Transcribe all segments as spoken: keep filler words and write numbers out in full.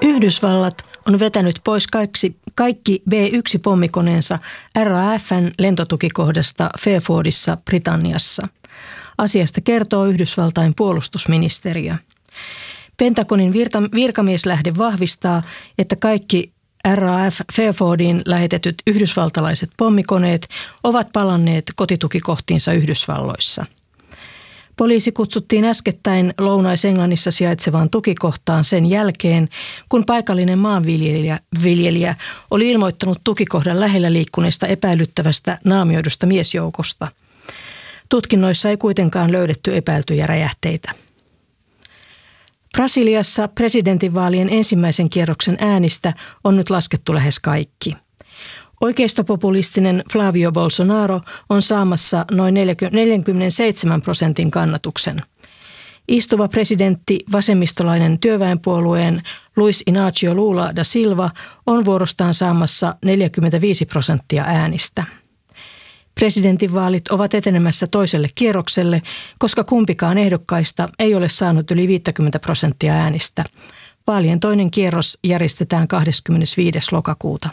Yhdysvallat on vetänyt pois kaikki, kaikki B yksi -pommikoneensa R A F:n lentotukikohdasta Fairfordissa Britanniassa. Asiasta kertoo Yhdysvaltain puolustusministeriö. Pentagonin virta, virkamieslähde vahvistaa, että kaikki R A F Fairfordiin lähetetyt yhdysvaltalaiset pommikoneet ovat palanneet kotitukikohtiinsa Yhdysvalloissa. Poliisi kutsuttiin äskettäin Lounais-Englannissa sijaitsevaan tukikohtaan sen jälkeen, kun paikallinen maanviljelijä viljelijä oli ilmoittanut tukikohdan lähellä liikkuneesta epäilyttävästä naamioidusta miesjoukosta. Tutkinnoissa ei kuitenkaan löydetty epäiltyjä räjähteitä. Brasiliassa presidentinvaalien ensimmäisen kierroksen äänistä on nyt laskettu lähes kaikki. Oikeistopopulistinen Flavio Bolsonaro on saamassa noin neljäkymmentäseitsemän prosentin kannatuksen. Istuva presidentti, vasemmistolainen työväenpuolueen Luis Inácio Lula da Silva on vuorostaan saamassa neljäkymmentäviisi prosenttia äänistä. Presidentinvaalit ovat etenemässä toiselle kierrokselle, koska kumpikaan ehdokkaista ei ole saanut yli viisikymmentä prosenttia äänistä. Vaalien toinen kierros järjestetään kahdeskymmenesviides lokakuuta.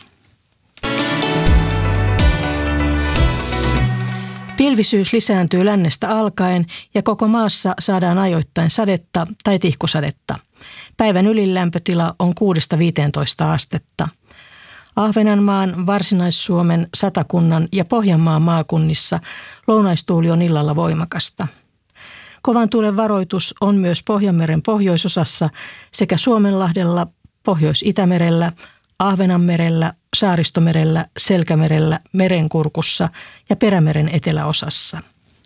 Pilvisyys lisääntyy lännestä alkaen ja koko maassa saadaan ajoittain sadetta tai tihkusadetta. Päivän ylilämpötila on kuudesta viiteentoista astetta. Ahvenanmaan, Varsinais-Suomen, Satakunnan ja Pohjanmaan maakunnissa lounaistuuli on illalla voimakasta. Kovan tuulen varoitus on myös Pohjanmeren pohjoisosassa sekä Suomenlahdella, Pohjois-Itämerellä, Ahvenanmerellä, Saaristomerellä, Selkämerellä, Merenkurkussa ja Perämeren eteläosassa.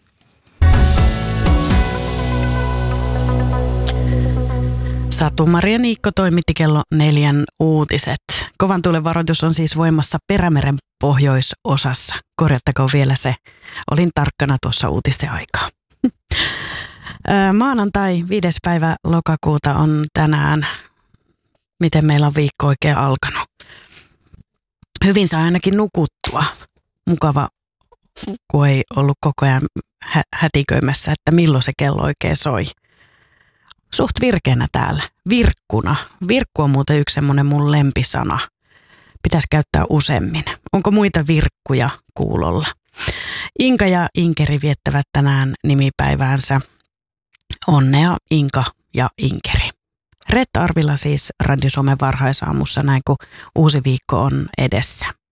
Satu-Maria Niikko toimitti kello neljän uutiset. Kovan tuulen varoitus on siis voimassa Perämeren pohjoisosassa. Korjattakoon vielä se. Olin tarkkana tuossa uutisten aikaa. Maanantai viides päivä lokakuuta on tänään. Miten meillä on viikko oikein alkanut? Hyvin saa ainakin nukuttua. Mukava, kun ei ollut koko ajan hä- hätiköimässä, että milloin se kello oikein soi. Suht virkeänä täällä. Virkkuna. Virkku on muuten yksi semmoinen mun lempisana. Pitäisi käyttää useammin. Onko muita virkkuja kuulolla? Inka ja Inkeri viettävät tänään nimipäiväänsä. Onnea Inka ja Inkeri. Reetta Arvila siis Radio Suomen varhaisaamussa näin kun uusi viikko on edessä.